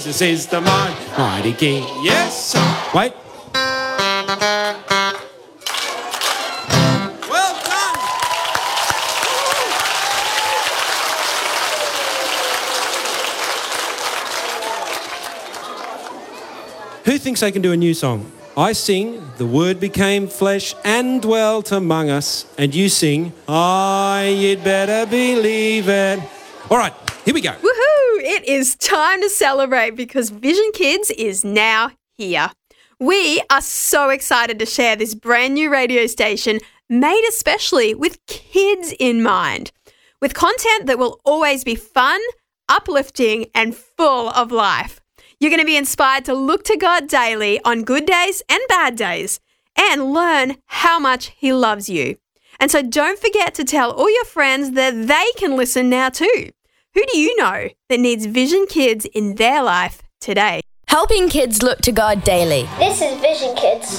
This is the mighty king. Yes. Wait. Well done. Who thinks they can do a new song? I sing, the word became flesh and dwelt among us, and you sing, you'd better believe it. All right, here we go. Woohoo! It is time to celebrate because Vision Kids is now here. We are so excited to share this brand new radio station made especially with kids in mind, with content that will always be fun, uplifting, and full of life. You're going to be inspired to look to God daily on good days and bad days and learn how much He loves you. And so don't forget to tell all your friends that they can listen now too. Who do you know that needs Vision Kids in their life today? Helping kids look to God daily. This is Vision Kids.